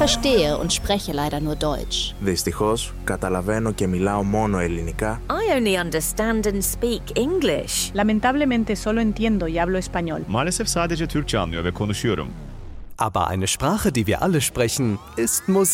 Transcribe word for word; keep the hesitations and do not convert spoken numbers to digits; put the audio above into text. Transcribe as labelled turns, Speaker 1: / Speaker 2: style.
Speaker 1: verstehe und spreche leider nur Deutsch.
Speaker 2: Δυστυχώς, καταλαβαίνω και μιλάω μόνο ελληνικά.
Speaker 3: I only understand and speak English.
Speaker 4: Lamentablemente solo entiendo y hablo español.
Speaker 5: Maalesef sadece Türkçe anlıyor ve konuşuyorum.
Speaker 6: Aber eine Sprache, die wir alle sprechen, ist Musik.